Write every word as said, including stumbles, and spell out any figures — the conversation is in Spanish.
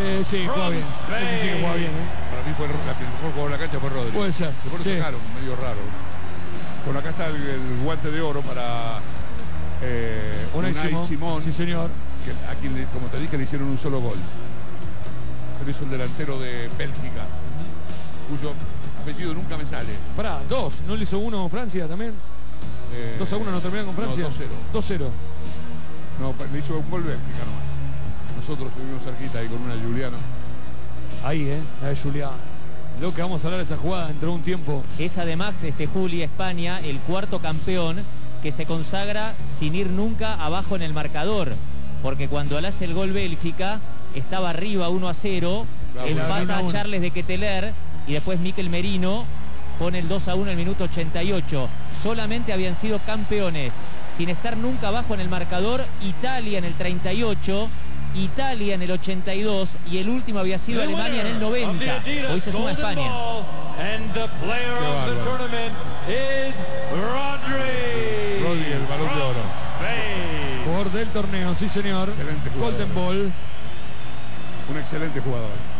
Eh, sí, juega bien. Ese sí que juega bien, ¿eh? Para mí fue el mejor jugador de la cancha fue Rodri. Puede ser. Después Sí. lo sacaron, medio raro. Bueno, acá está el, el guante de oro para eh, Unai Unai Simón. Simón, Sí, señor. que a quien, le- como te dije, le hicieron un solo gol. Se lo hizo el delantero de Bélgica, cuyo apellido nunca me sale. Pará, dos. ¿No le hizo uno Francia también? Eh, dos a uno no terminan con Francia. No, dos cero. dos cero. No, le hizo un gol Bélgica nomás. Nosotros estuvimos cerquita ahí con una Juliana. Ahí, ¿eh? La de Julián. Lo que vamos a hablar de esa jugada dentro de un tiempo. Es además, este Juli, España, el cuarto campeón que se consagra sin ir nunca abajo en el marcador. Porque cuando le hace el gol Bélgica, estaba arriba uno a cero, Claro, empata uno a a uno. Charles de Ketteler y después Mikel Merino pone el dos a uno en el minuto ochenta y ocho. Solamente habían sido campeones sin estar nunca abajo en el marcador Italia en el treinta y ocho, Italia en el ochenta y dos y el último había sido Alemania en el noventa. Hoy se suma España. And the player Qué of the bárbaro. tournament is Rodri. Rodri, el Balón de Oro. Spain. Jugador del torneo, sí señor. Excelente jugador. Golden Ball. Un excelente jugador.